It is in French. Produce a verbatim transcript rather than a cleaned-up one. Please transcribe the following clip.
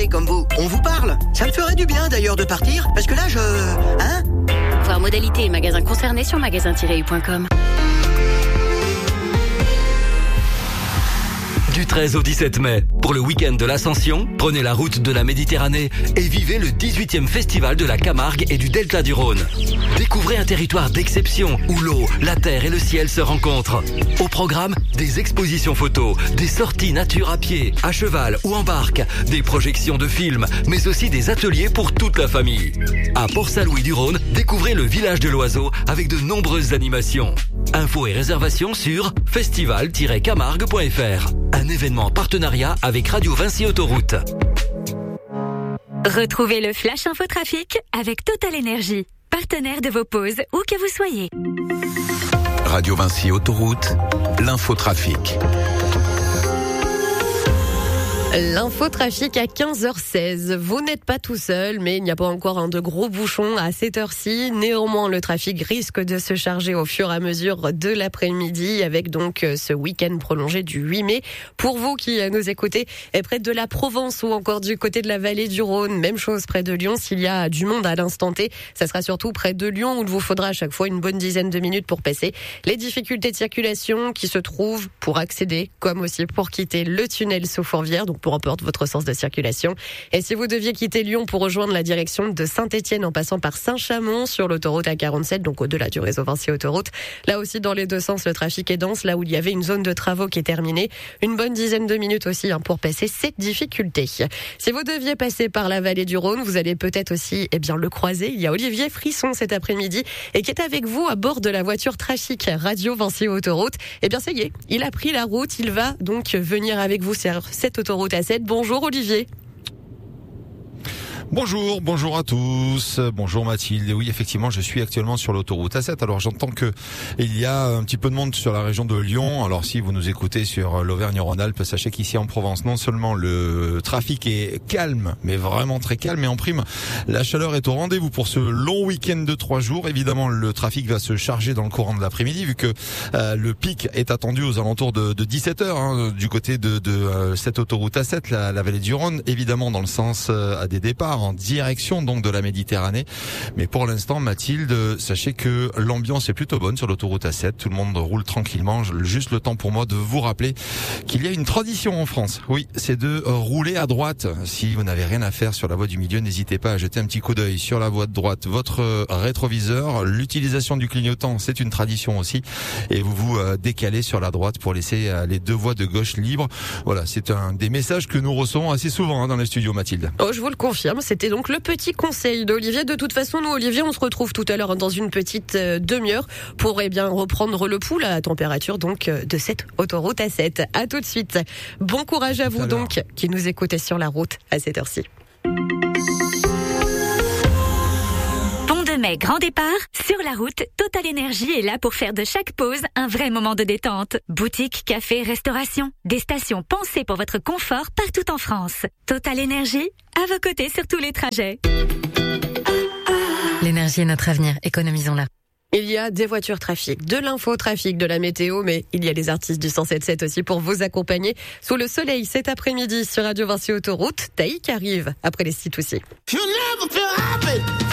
passionnés comme vous, on vous parle. Ça me ferait du bien d'ailleurs de partir, parce que là je... Hein ? Voir modalité et magasins concernés sur magasin tiret u point com. Du treize au dix-sept mai, pour le week-end de l'Ascension, prenez la route de la Méditerranée et vivez le dix-huitième festival de la Camargue et du Delta du Rhône. Découvrez un territoire d'exception où l'eau, la terre et le ciel se rencontrent. Au programme, des expositions photos, des sorties nature à pied, à cheval ou en barque, des projections de films, mais aussi des ateliers pour toute la famille. À Port-Saint-Louis-du-Rhône, découvrez le village de l'oiseau avec de nombreuses animations. Infos et réservations sur festival tiret camargue point f r. Un événement en partenariat avec Radio Vinci Autoroute. Retrouvez le Flash Infotrafic avec Total Énergie, partenaire de vos pauses où que vous soyez. Radio Vinci Autoroute, l'infotrafic. L'infotrafic à quinze heures seize. Vous n'êtes pas tout seul, mais il n'y a pas encore un de gros bouchons à cette heure-ci. Néanmoins, le trafic risque de se charger au fur et à mesure de l'après-midi, avec donc ce week-end prolongé du huit mai. Pour vous qui nous écoutez près de la Provence ou encore du côté de la vallée du Rhône, même chose près de Lyon. S'il y a du monde à l'instant T, ça sera surtout près de Lyon où il vous faudra à chaque fois une bonne dizaine de minutes pour passer. Les difficultés de circulation qui se trouvent pour accéder, comme aussi pour quitter le tunnel sous Fourvière, donc peu importe votre sens de circulation. Et si vous deviez quitter Lyon pour rejoindre la direction de Saint-Étienne en passant par Saint-Chamond sur l'autoroute A quarante-sept, donc au-delà du réseau Vinci Autoroute, là aussi dans les deux sens le trafic est dense, là où il y avait une zone de travaux qui est terminée. Une bonne dizaine de minutes aussi hein, pour passer cette difficulté. Si vous deviez passer par la vallée du Rhône, vous allez peut-être aussi eh bien, le croiser. Il y a Olivier Frisson cet après-midi et qui est avec vous à bord de la voiture trafic Radio Vinci Autoroute. Eh bien ça y est, il a pris la route, il va donc venir avec vous sur cette autoroute A sept. Bonjour Olivier. Bonjour, bonjour à tous. Bonjour Mathilde. Oui, effectivement, je suis actuellement sur l'autoroute A sept. Alors, j'entends que il y a un petit peu de monde sur la région de Lyon. Alors, si vous nous écoutez sur l'Auvergne-Rhône-Alpes, sachez qu'ici en Provence, non seulement le trafic est calme, mais vraiment très calme, et en prime, la chaleur est au rendez-vous pour ce long week-end de trois jours. Évidemment, le trafic va se charger dans le courant de l'après-midi, vu que euh, le pic est attendu aux alentours de, de dix-sept heures hein, du côté de, de euh, cette autoroute A sept, la, la vallée du Rhône, évidemment dans le sens euh, à des départs en direction donc de la Méditerranée. Mais pour l'instant, Mathilde, sachez que l'ambiance est plutôt bonne sur l'autoroute A sept. Tout le monde roule tranquillement. Juste le temps pour moi de vous rappeler qu'il y a une tradition en France. Oui, c'est de rouler à droite. Si vous n'avez rien à faire sur la voie du milieu, n'hésitez pas à jeter un petit coup d'œil sur la voie de droite, votre rétroviseur. L'utilisation du clignotant, c'est une tradition aussi. Et vous vous décalez sur la droite pour laisser les deux voies de gauche libres. Voilà, c'est un des messages que nous recevons assez souvent hein, dans les studios, Mathilde. Oh, je vous le confirme, c'était donc le petit conseil d'Olivier. De toute façon, nous, Olivier, on se retrouve tout à l'heure dans une petite euh, demi-heure pour eh bien reprendre le pouls à la température donc euh, de cette autoroute A sept. À tout de suite. Bon courage à vous donc qui nous écoutez sur la route à cette heure-ci. Pont de Mai, grand départ. Sur la route, Total Énergie est là pour faire de chaque pause un vrai moment de détente. Boutique, café, restauration. Des stations pensées pour votre confort partout en France. Total Énergie, à vos côtés sur tous les trajets. L'énergie est notre avenir, économisons-la. Il y a des voitures trafic, de l'infotrafic, de la météo, mais il y a les artistes du cent sept sept aussi pour vous accompagner sous le soleil cet après-midi sur Radio Vinci Autoroute. Taïk arrive après les sites aussi.